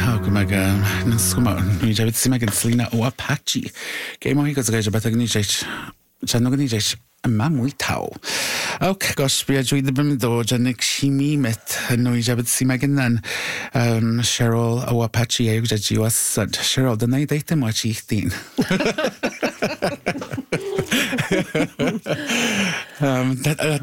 go me na suma nu je si me Selena o Apache. Ge mo go ga bet ni no ni ma muy tau. Ok, gosh, be a dwi ddim do janik shimi met no I jabet si me nan Cheryl o Apache e ga ji was Cheryl the night date mo chi tin.